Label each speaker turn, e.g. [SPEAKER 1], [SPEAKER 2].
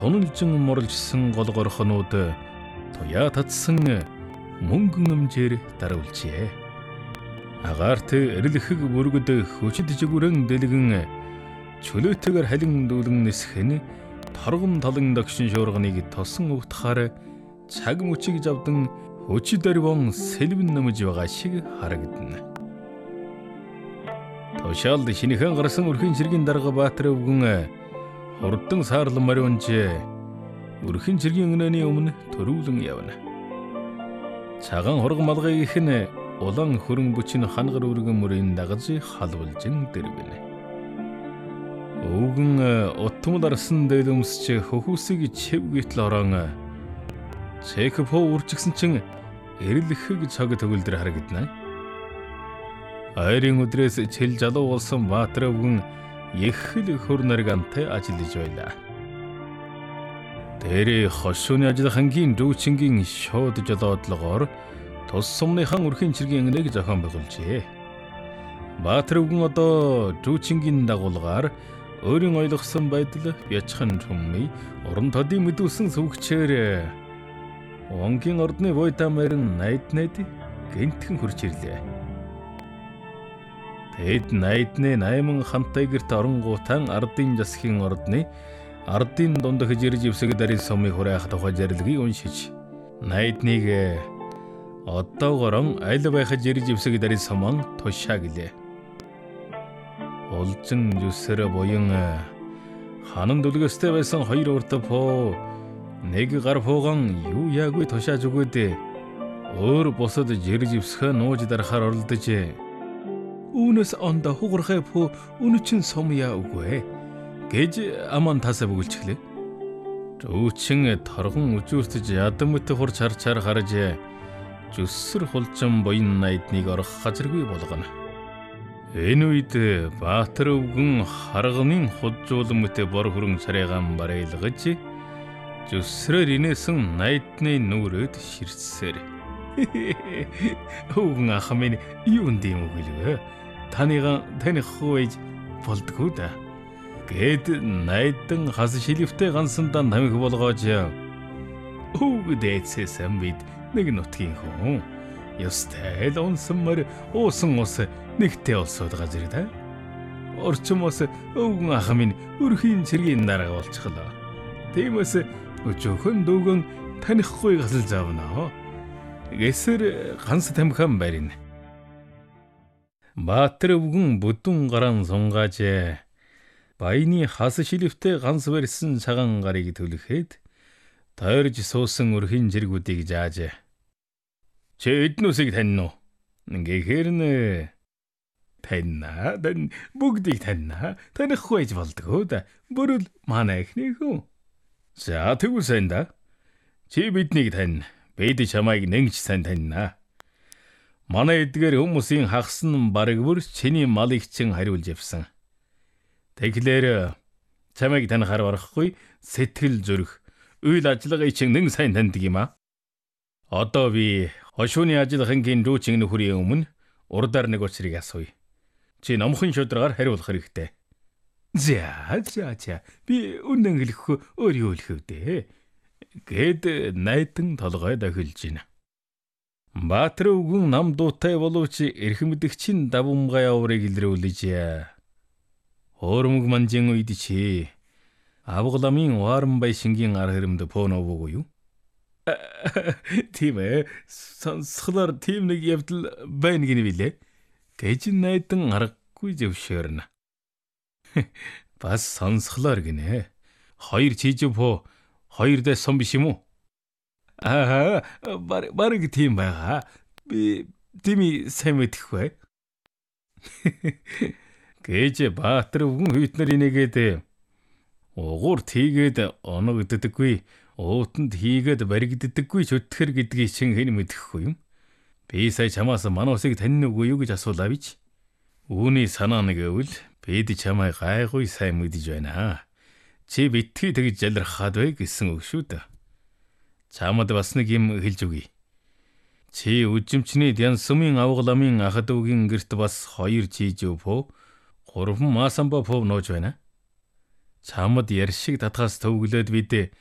[SPEAKER 1] Туналжин морилжсан голгорхонууд туяа татсан мөнгөн өмжээр даруулжээ. Агаарт эрлэхэг бүргэд хүчит жигүрэн дэлгэн чөлөөтэйгээр халин дүүлэн нисхэн торгом талан дагшин шуурганыг тосон өвтхаар цаг мөчиг завдан хүчит дөрвөн сэлвэн нэмж байгаа шиг харагдана. Тушаалд шинэхэн гарсан өрхийн цэргийн дарга Баатар өвгөн хурдан саарлан мариунж өрхийн цэргийн өнөөний өмнө төрүүлэн явна. Цагаан хурган малгай их нь улаан хөрөн бүчин хангар өргөн мөрийн дагаж халвалжин дэрвэнэ. Өвгөн утмал арсан дэйлөмсч хөхүсийг чив гítл орон Чекпо үржигсэн чин эрлэхэг цаг төгөлдөр харагдана. Айрын өдрөөс чил жалуу болсон Баатар өвгөн ихэл хөр наргантай ажиллаж байлаа. Тэр хошууны ажиллахангийн дүүчингийн шууд жолоодлогоор тус сумныхан өрхийн цэргийн нэг зохион байгуулжээ. Баатар өвгөн одоо дүүчингийн дагуулгаар өөрийн ойлгосон байдал бячхан чумны уран тодын мэдүүлсэн сүвгчээр онгийн ордны войтамарын найд гинтхэн хурж ирлээ. Тэд найдны 8 хантай гэрт оронгуутан ардын засгийн ордны ардын дунд хижирж ивсэг дарил сумыг хураах тухай зарилгыг уншиж найдныг одоогорон аль байх жирж ивсэг дарил суман тушаа гэлээ. Улжин зүсэр буян ханан дүлгэстэй байсан 2 урд поо нэг гар пууган юу яагүй тушааж өгөөд өөр бусад жирж ивсхэ нууж дарахаар оролдож үүнээс онда хугархай пөө үнэчин сумья үгүй гэж аман тасаа бүгэлчихлээ. Дүүчин торгон үзүүртэж ядамт хурч харчаар харж зүсэр хулжин буян найдныг орох газаргүй болгоно. Энэ үед Баатар өвгөн харганы худжууламт бор хөрөн царайгаан барайлгаж зүсрээр инээсэн найдны нүрээд ширцсээр өвгөн ах минь юунд юм өглөө таних хөөж болдгоо да гэд найдан хас шилвтэй гансандаа намих болгоож өвгдээцсэн бид нэг нутгийн хүн ёстой л унсанмар уусан ус нэгтэй олсод газар да орчмоос өвгөн ах минь өрхийн цэргийн дарга болчихлоо. Тиймээс өчөөхөн дүүгэн танихгүй гасал заавна гэсэр ганс тамхан барина. Баатар өвгөн бүдүүн гараан сунгааж баяны хас шилвтэй ганс барьсан цагаан гарыг төлөхэд тойрж суусан өрхийн зэргүүдийг зааж чи эднүсийг таньна уу гэхээр нэ таньна бүгдийг таньна танихгүй байж болдгоо да бүрэл манай эхний хүн. За тэгвэл сайн да чи биднийг тань бид чамайг нэгж сайн таньна. Манай эдгээр хүмүүсийн хагсан бараг бүр чиний малыг чин хариулж явсан. Тэгэхээр чамайг танихаар барахгүй сэтгэл зүрх үйл ажиллагааг чин нэг сайн таньдаг юм а. Одоо би хошууны ажиллахангийн дүүчин нөхрийн өмнө урдаар нэг учрыг асууя. Чи номхон шударгаар хариулах хэрэгтэй. За би үнэн хэлэхгүй өөрөө хэлэх үү гэд найдан толгой дахилж байна. Баатар өвгөн нам дуутай боловч эрхэмдэгчийн давмгай аврыг илрүүлж хоормог манжин үед чи авгаламын варан байшингийн ар хэрэмд поноогүй юу? Тийм сонсхолоор тийм нэг явдал байна гинэ билээ гэж найдан аргагүй зөвшөөрнө. Бас сонсхолоор гинэ. 2 чижив по 2 дэс сум биш юм уу? Бараг тийм байгаа. Би тими сайн мэдхгүй. Гэж Баатар өвгөн хүйтнэр инээгээд угуур тийгээд оногддаггүй, уутанд хийгээд баригддаггүй чөтгөр гэдгийг чин хэн мэдэхгүй юм. Би сая чамаас мануусыг таньна уу гэж асуулаа бич. Үүний санаа нэг өвл бид чамайг гайгүй сайн мэдэж байна. Чи битгий тэгж жалрахад бай гэсэн үг шүү дээ. Чамд бас нэг юм хэлж өгье. Чи үжимчний Дян сумын авгаламын ах дүүгийн гэрт бас 2 чижив по 3 маасамба по нууж байна. Чамд ярь шиг татгаас төвглөөд бид